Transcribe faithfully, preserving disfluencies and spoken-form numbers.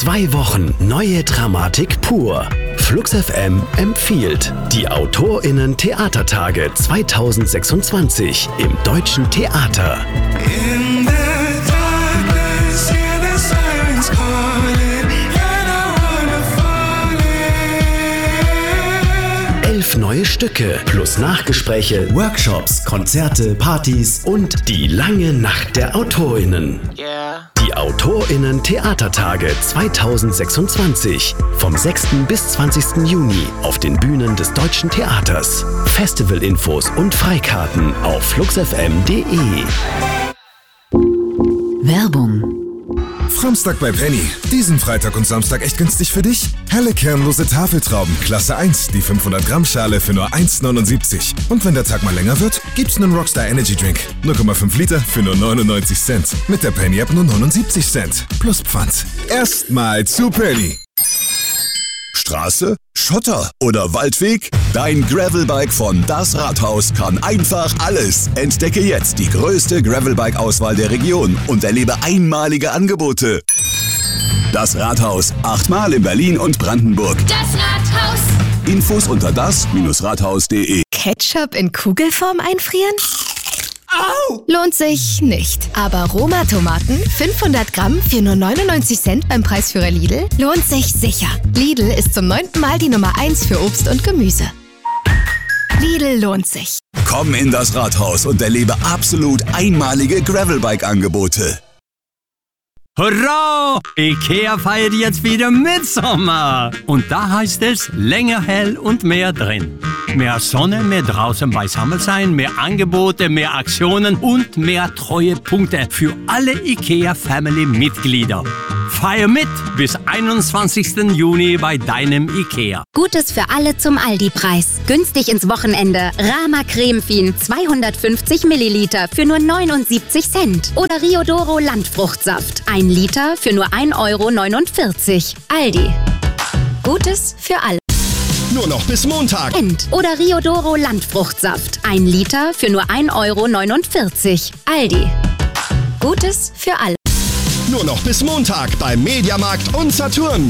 Zwei Wochen neue Dramatik pur. Flux F M empfiehlt die AutorInnen-Theatertage zweitausendsechsundzwanzig im Deutschen Theater. In the darkness, hear the sirens calling, and I wanna fall in. Elf neue Stücke plus Nachgespräche, Workshops, Konzerte, Partys und die lange Nacht der AutorInnen. Yeah. Die AutorInnen-Theatertage zweitausendsechsundzwanzig vom sechsten bis zwanzigsten Juni auf den Bühnen des Deutschen Theaters. Festivalinfos und Freikarten auf fluxfm punkt de. Werbung. Framstag bei Penny. Diesen Freitag und Samstag echt günstig für dich? Helle kernlose Tafeltrauben, Klasse eins, die fünfhundert Gramm Schale für nur eins neunundsiebzig. Und wenn der Tag mal länger wird, gibt's einen Rockstar Energy Drink. null Komma fünf Liter für nur neunundneunzig Cent. Mit der Penny App nur neunundsiebzig Cent. Plus Pfand. Erstmal zu Penny. Straße, Schotter oder Waldweg? Dein Gravelbike von Das Rathaus kann einfach alles. Entdecke jetzt die größte Gravelbike-Auswahl der Region und erlebe einmalige Angebote. Das Rathaus, achtmal in Berlin und Brandenburg. Das Rathaus. Infos unter das Rathaus punkt de. Ketchup in Kugelform einfrieren? Au! Lohnt sich nicht. Aber Roma-Tomaten, fünfhundert Gramm für nur neunundneunzig Cent beim Preisführer Lidl, lohnt sich sicher. Lidl ist zum neunten Mal die Nummer eins für Obst und Gemüse. Lidl lohnt sich. Komm in das Rathaus und erlebe absolut einmalige Gravelbike-Angebote. Hurra! IKEA feiert jetzt wieder Mitsommer. Und da heißt es länger hell und mehr drin. Mehr Sonne, mehr draußen beisammen sein, mehr Angebote, mehr Aktionen und mehr Treuepunkte für alle IKEA-Family-Mitglieder. Feier mit bis einundzwanzigsten Juni bei deinem IKEA. Gutes für alle zum Aldi-Preis. Günstig ins Wochenende. Rama Cremefin zweihundertfünfzig Milliliter für nur neunundsiebzig Cent. Oder Riodoro Landfruchtsaft. Ein Liter für nur ein Euro neunundvierzig. Aldi. Gutes für alle. Nur noch bis Montag. Oder Riodoro Landfruchtsaft. Ein Liter für nur ein Euro neunundvierzig. Aldi. Gutes für alle. Nur noch bis Montag beim Mediamarkt und Saturn.